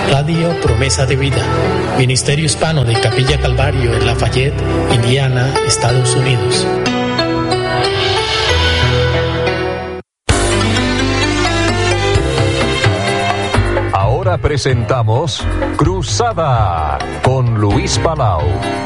Radio Promesa de Vida, Ministerio Hispano de Capilla Calvario en Lafayette, Indiana, Estados Unidos. Ahora presentamos Cruzada con Luis Palau.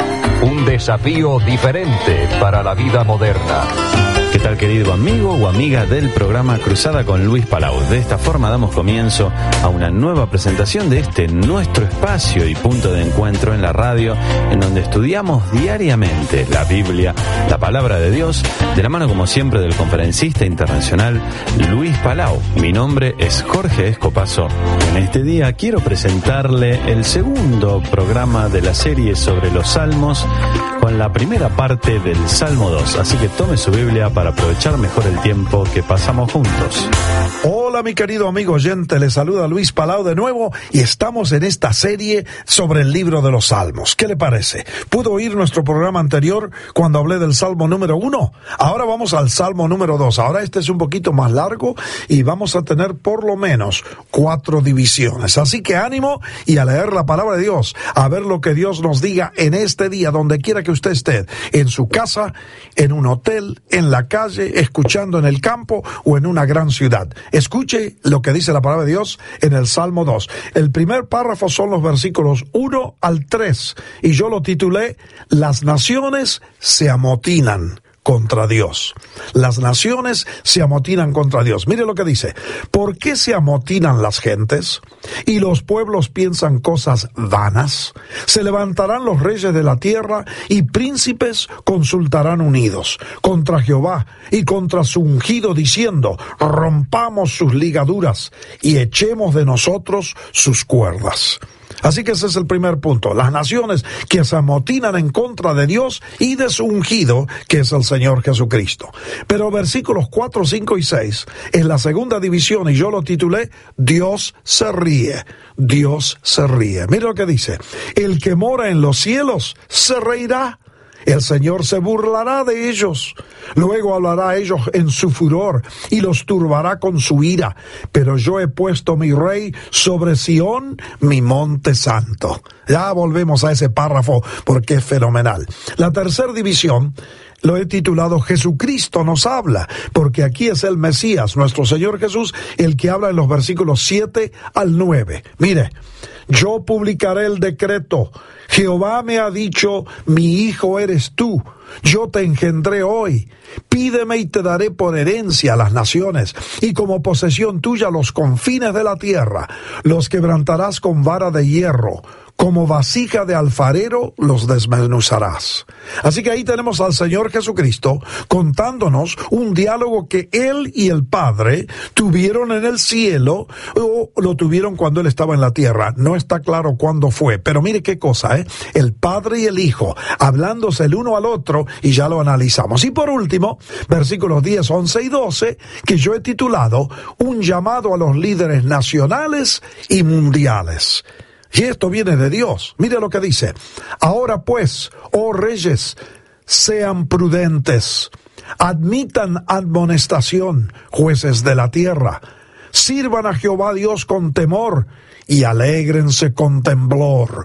Un desafío diferente para la vida moderna. ¿Qué tal, querido amigo o amiga del programa Cruzada con Luis Palau? De esta forma damos comienzo a una nueva presentación de este nuestro espacio y punto de encuentro en la radio, en donde estudiamos diariamente la Biblia, la palabra de Dios, de la mano como siempre del conferencista internacional Luis Palau. Mi nombre es Jorge Escopazo. En este día quiero presentarle el segundo programa de la serie sobre los Salmos, con la primera parte del Salmo 2. Así que tome su Biblia para aprovechar mejor el tiempo que pasamos juntos. Hola, mi querido amigo oyente, le saluda Luis Palau de nuevo y estamos en esta serie sobre el libro de los Salmos. ¿Qué le parece? ¿Pudo oír nuestro programa anterior cuando hablé del Salmo número 1? Ahora vamos al Salmo número 2. Ahora este es un poquito más largo y vamos a tener por lo menos 4 divisiones. Así que ánimo y a leer la palabra de Dios, a ver lo que Dios nos diga en este día, donde quiera que usted esté, en su casa, en un hotel, en la calle, escuchando en el campo o en una gran ciudad. Escuche lo que dice la palabra de Dios en el Salmo 2. El primer párrafo son los versículos 1 al 3 y yo lo titulé Las naciones se amotinan contra Dios. Las naciones se amotinan contra Dios. Mire lo que dice. ¿Por qué se amotinan las gentes y los pueblos piensan cosas vanas? Se levantarán los reyes de la tierra y príncipes consultarán unidos contra Jehová y contra su ungido, diciendo: rompamos sus ligaduras y echemos de nosotros sus cuerdas. Así que ese es el primer punto. Las naciones que se amotinan en contra de Dios y de su ungido, que es el Señor Jesucristo. Pero versículos 4, 5 y 6 es la segunda división y yo lo titulé Dios se ríe. Dios se ríe. Mira lo que dice. El que mora en los cielos se reirá. El Señor se burlará de ellos. Luego hablará a ellos en su furor y los turbará con su ira. Pero yo he puesto mi rey sobre Sión, mi monte santo. Ya volvemos a ese párrafo porque es fenomenal. La tercera división lo he titulado Jesucristo nos habla, porque aquí es el Mesías, nuestro Señor Jesús, el que habla en los versículos 7 al 9. Mire, yo publicaré el decreto. Jehová me ha dicho, mi hijo eres tú. Yo te engendré hoy. Pídeme y te daré por herencia a las naciones, y como posesión tuya los confines de la tierra. Los quebrantarás con vara de hierro. Como vasija de alfarero los desmenuzarás. Así que ahí tenemos al Señor Jesucristo contándonos un diálogo que Él y el Padre tuvieron en el cielo, o lo tuvieron cuando Él estaba en la tierra. No está claro cuándo fue, pero mire qué cosa, el Padre y el Hijo hablándose el uno al otro, y ya lo analizamos. Y por último, versículos 10, 11 y 12, que yo he titulado Un llamado a los líderes nacionales y mundiales. Y esto viene de Dios. Mire lo que dice. Ahora pues, oh reyes, sean prudentes, admitan admonestación, jueces de la tierra, sirvan a Jehová Dios con temor y alégrense con temblor.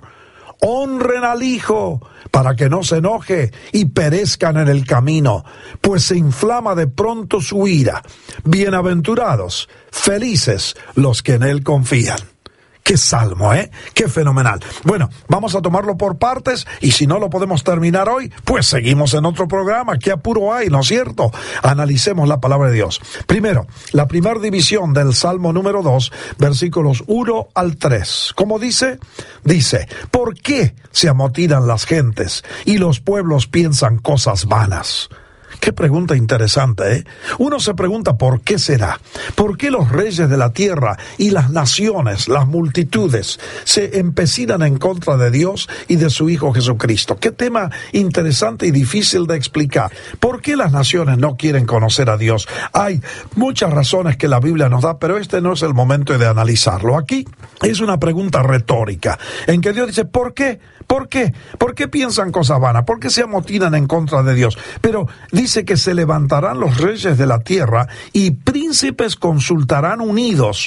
Honren al Hijo para que no se enoje y perezcan en el camino, pues se inflama de pronto su ira. Bienaventurados, felices los que en él confían. ¡Qué salmo, qué fenomenal! Bueno, vamos a tomarlo por partes y si no lo podemos terminar hoy, pues seguimos en otro programa. ¡Qué apuro hay!, ¿no es cierto? Analicemos la palabra de Dios. Primero, la primera división del Salmo número 2, versículos 1 al 3. ¿Cómo dice? Dice, ¿por qué se amotinan las gentes y los pueblos piensan cosas vanas? Qué pregunta interesante, Uno se pregunta ¿por qué será? ¿Por qué los reyes de la tierra y las naciones, las multitudes, se empecinan en contra de Dios y de su Hijo Jesucristo? Qué tema interesante y difícil de explicar. ¿Por qué las naciones no quieren conocer a Dios? Hay muchas razones que la Biblia nos da, pero este no es el momento de analizarlo. Aquí es una pregunta retórica, en que Dios dice, ¿por qué? ¿Por qué? ¿Por qué piensan cosas vanas? ¿Por qué se amotinan en contra de Dios? Pero dice que se levantarán los reyes de la tierra y príncipes consultarán unidos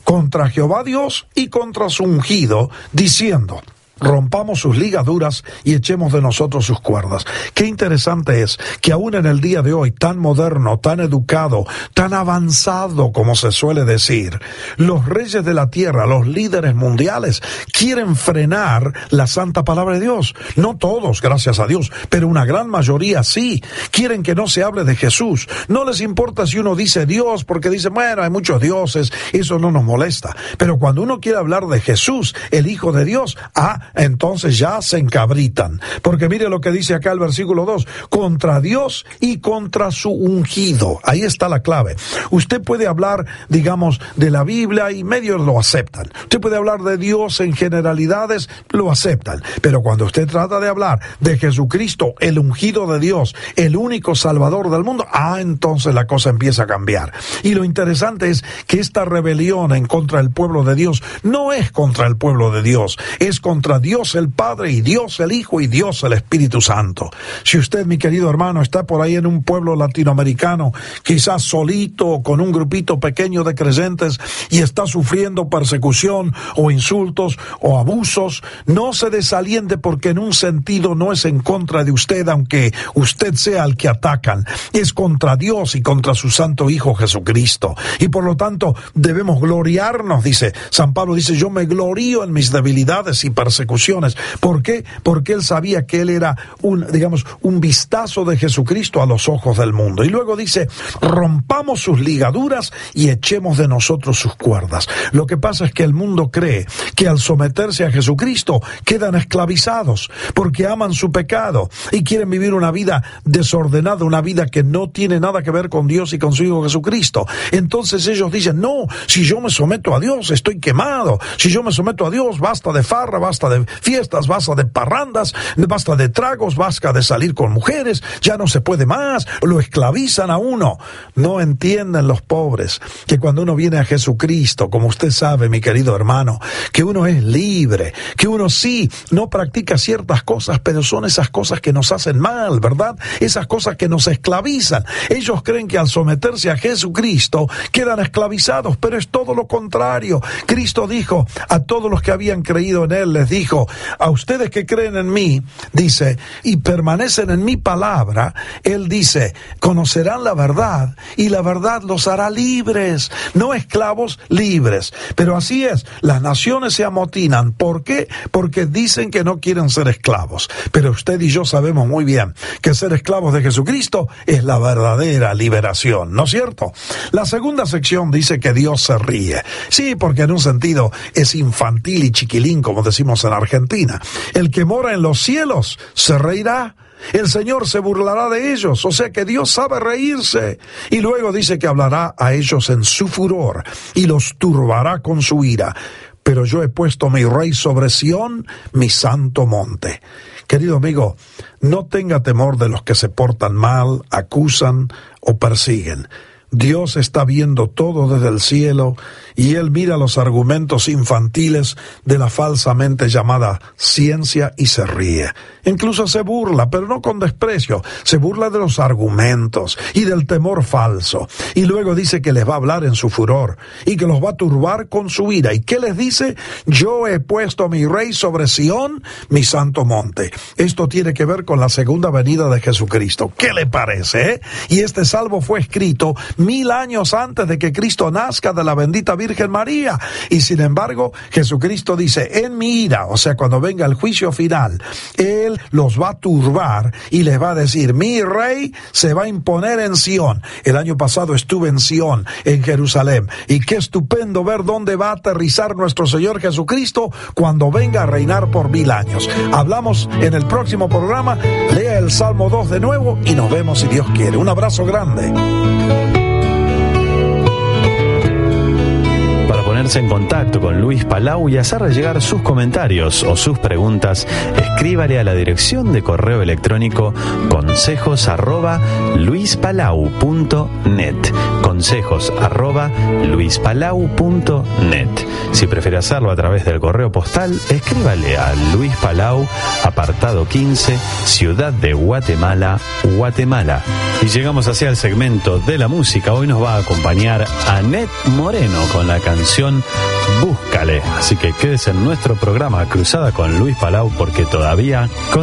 contra Jehová Dios y contra su ungido, diciendo: rompamos sus ligaduras y echemos de nosotros sus cuerdas. Qué interesante es que aún en el día de hoy, tan moderno, tan educado, tan avanzado como se suele decir, los reyes de la tierra, los líderes mundiales, quieren frenar la santa palabra de Dios. No todos, gracias a Dios, pero una gran mayoría sí. Quieren que no se hable de Jesús. No les importa si uno dice Dios, porque dicen, bueno, hay muchos dioses, eso no nos molesta. Pero cuando uno quiere hablar de Jesús, el Hijo de Dios, entonces ya se encabritan. Porque mire lo que dice acá el versículo 2, contra Dios y contra su ungido. Ahí está la clave. Usted puede hablar, digamos, de la Biblia y medios lo aceptan. Usted puede hablar de Dios en generalidades, lo aceptan. Pero cuando usted trata de hablar de Jesucristo, el ungido de Dios, el único Salvador del mundo, entonces la cosa empieza a cambiar. Y lo interesante es que esta rebelión en contra del pueblo de Dios no es contra el pueblo de Dios, es contra Dios el Padre y Dios el Hijo y Dios el Espíritu Santo. Si usted, mi querido hermano, está por ahí en un pueblo latinoamericano, quizás solito o con un grupito pequeño de creyentes y está sufriendo persecución o insultos o abusos, no se desaliente porque en un sentido no es en contra de usted, aunque usted sea el que atacan. Es contra Dios y contra su santo Hijo Jesucristo. Y por lo tanto debemos gloriarnos, dice San Pablo, dice, yo me glorío en mis debilidades y persecuciones. ¿Por qué? Porque él sabía que él era un vistazo de Jesucristo a los ojos del mundo. Y luego dice, rompamos sus ligaduras y echemos de nosotros sus cuerdas. Lo que pasa es que el mundo cree que al someterse a Jesucristo quedan esclavizados porque aman su pecado y quieren vivir una vida desordenada, una vida que no tiene nada que ver con Dios y con su Hijo Jesucristo. Entonces ellos dicen, no, si yo me someto a Dios estoy quemado, si yo me someto a Dios basta de farra, basta de fiestas, basta de parrandas, basta de tragos, basta de salir con mujeres, ya no se puede más, lo esclavizan a uno. No entienden los pobres que cuando uno viene a Jesucristo, como usted sabe, mi querido hermano, que uno es libre, que uno sí no practica ciertas cosas, pero son esas cosas que nos hacen mal, ¿verdad? Esas cosas que nos esclavizan. Ellos creen que al someterse a Jesucristo quedan esclavizados, pero es todo lo contrario. Cristo dijo a todos los que habían creído en Él, les dijo, a ustedes que creen en mí, dice, y permanecen en mi palabra, Él dice, conocerán la verdad y la verdad los hará libres, no esclavos, libres. Pero así es, las naciones se amotinan. ¿Por qué? Porque dicen que no quieren ser esclavos. Pero usted y yo sabemos muy bien que ser esclavos de Jesucristo es la verdadera liberación, ¿no es cierto? La segunda sección dice que Dios se ríe. Sí, porque en un sentido es infantil y chiquilín, como decimos en Argentina. El que mora en los cielos se reirá. El Señor se burlará de ellos, o sea que Dios sabe reírse. Y luego dice que hablará a ellos en su furor y los turbará con su ira. Pero yo he puesto mi rey sobre Sión, mi santo monte. Querido amigo, no tenga temor de los que se portan mal, acusan o persiguen. Dios está viendo todo desde el cielo y Él mira los argumentos infantiles de la falsamente llamada ciencia y se ríe. Incluso se burla, pero no con desprecio. Se burla de los argumentos y del temor falso. Y luego dice que les va a hablar en su furor y que los va a turbar con su ira. ¿Y qué les dice? Yo he puesto a mi rey sobre Sión, mi santo monte. Esto tiene que ver con la segunda venida de Jesucristo. ¿Qué le parece? Y este salmo fue escrito 1000 años antes de que Cristo nazca de la bendita Virgen María. Y sin embargo, Jesucristo dice, en mi ira, o sea, cuando venga el juicio final, Él los va a turbar y les va a decir, mi rey se va a imponer en Sión. El año pasado estuve en Sión, en Jerusalén, y qué estupendo ver dónde va a aterrizar nuestro Señor Jesucristo cuando venga a reinar por 1000 años. Hablamos en el próximo programa. Lea el Salmo 2 de nuevo y nos vemos si Dios quiere. Un abrazo grande. Ponerse en contacto con Luis Palau y hacerle llegar sus comentarios o sus preguntas, escríbale a la dirección de correo electrónico consejos@luispalau.net. consejos@luispalau.net. Si prefiere hacerlo a través del correo postal, escríbale a Luis Palau, apartado 15, Ciudad de Guatemala, Guatemala. Y llegamos hacia el segmento de la música. Hoy nos va a acompañar Anet Moreno con la canción Búscale. Así que quédese en nuestro programa Cruzada con Luis Palau, porque todavía